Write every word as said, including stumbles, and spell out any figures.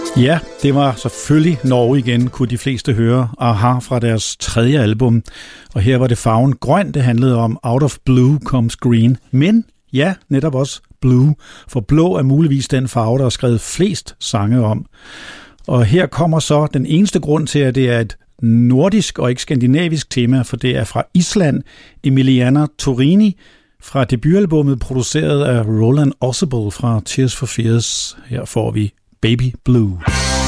Ja, det var selvfølgelig Norge igen, kunne de fleste høre, Aha fra deres tredje album. Og her var det farven grøn, det handlede om Out of Blue Comes Green. Men ja, netop også blue, for blå er muligvis den farve, der er skrevet flest sange om. Og her kommer så den eneste grund til, at det er et nordisk og ikke skandinavisk tema, for det er fra Island, Emiliana Torini, fra debutalbummet produceret af Roland Ossibel fra Tears for Fears. Her får vi Baby Blue.